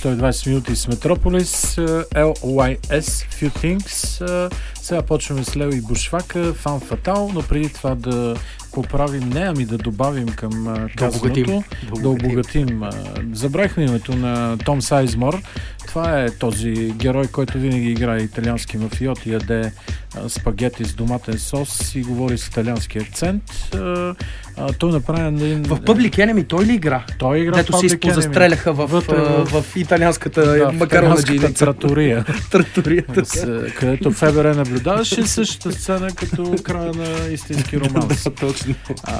120 минути с Метрополис, LYS, Few Things. Сега почваме с Лео и Бушвака, Фан Фатал, но преди това да поправим, да добавим към казаното, да обогатим. Забравихме името на Том Сайзмор. Това е този герой, който винаги играе италиански мафиот и яде спагети с доматен сос и говори с италиански акцент. Той направи в Public Enemy той ли игра? Той игра дето се изпозастреляха в италианската макаронна джиница. Тратторията. Където ФБР наблюдаваше същата сцена като края на истински романс. Да, точно.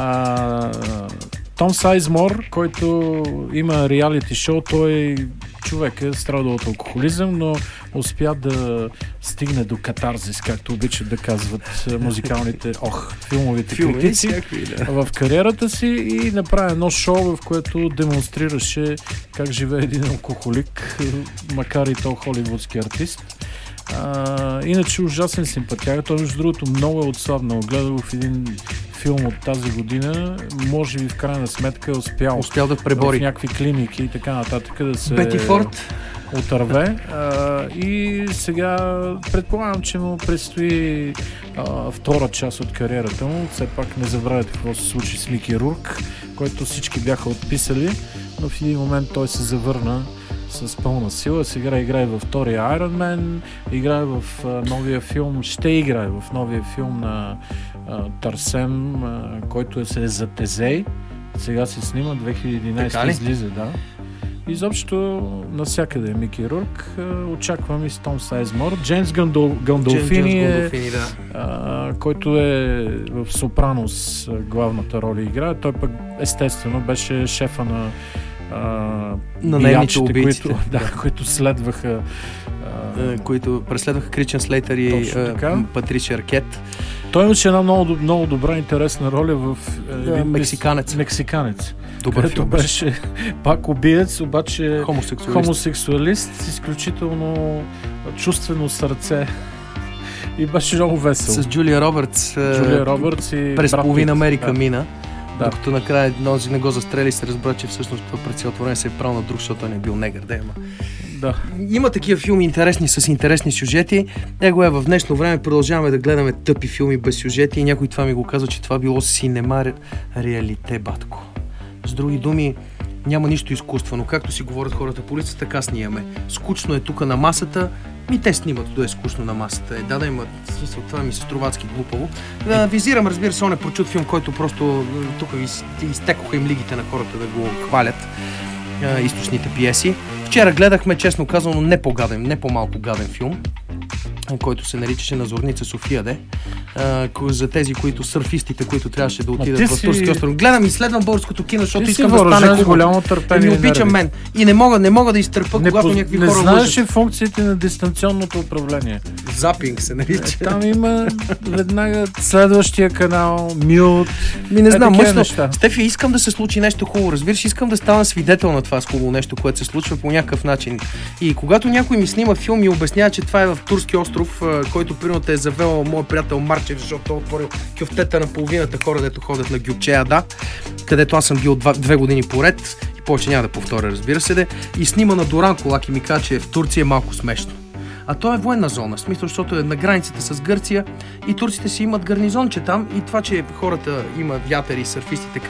Том Сайзмор, който има реалити шоу, той човек е страдал от алкохолизъм, но успя да стигне до катарзис, както обичат да казват музикалните, филмовите критици в кариерата си и направи едно шоу, в което демонстрираше как живее един алкохолик, макар и то холивудски артист. Иначе ужасен симпатяга. Той, между другото, много е отслабнал. Гледал в един филм от тази година. Може би в крайна сметка е успял да пребори в някакви клиники и така нататък да се Бети Форд отърве. И сега предполагам, че му предстои втора част от кариерата му. Все пак не забравяйте какво се случи с Мики Рурк, който всички бяха отписали, но в един момент той се завърна с пълна сила. Сега играе във втория Iron Man, играе в новия филм, ще играе в новия филм на Тарсем, който е за Тезей. Сега се снима, 2011 излиза, да. Изобщо навсякъде е Мики Рурк. Очаквам и с Том Сайзмор. Джеймс Гандолфини, който е в Сопранос главната роля играе. Той пък естествено беше шефа на наемните които следваха които преследваха Кричен Слейтър и Патришия Аркет. Той имаше една много добра, интересна роля в Мексиканец. Добър филм. Беше пак убиец, обаче хомосексуалист с изключително чувствено сърце. И беше много весело. С Джулия Робъртс и през половина Америка мина. Да. Докато накрая нози не го застрели и се разбра, че всъщност през цялото време се е правил на друг, защото не е бил негър. Да. Има такива филми интересни с интересни сюжети. В днешно време продължаваме да гледаме тъпи филми без сюжети и някой това ми го казва, че това било синема реалите, батко. С други думи, няма нищо изкуствено. Както си говорят хората по улицата, така снимаме. Скучно е тук на масата. Те снимат, да е скучно на масата. Това ми се струва адски глупаво. Визирам, разбира се, не прочут филм, който просто тук изтекоха им лигите на хората да го хвалят. Източните пиеси. Вчера гледахме, честно казано, не по-малко гаден филм, който се наричаше На зорница София, за тези, сърфистите, които трябваше да отидат в Турски остров. Гледам и следвам българското кино, защото искам да стане голямо търпение. Не обичам мен. И не мога да изтърпа, когато някакви хора лъжат. Не знаеш ли функциите на дистанционното управление? Запинг се нарича. Там има веднага следващия канал, мют. Не знам, Стефи, искам да се случи нещо хубаво. Разбираш, искам да стана свидетел на това хубаво нещо, което се случва по някакъв начин. И когато някой ми снима филм и обяснява, че това е в Турски остров, който примерно е завел моят приятел Марчев, защото е отворил кюфтета на половината хора, дето ходят на Гюбчея, където аз съм бил 2 години поред и повече няма да повторя, разбира се, и снима на Доран Колак и ми каза, че в Турция е малко смешно. А то е военна зона, в смисъл, защото е на границата с Гърция и турците си имат гарнизонче там и това, че хората имат вятъри и сърфистите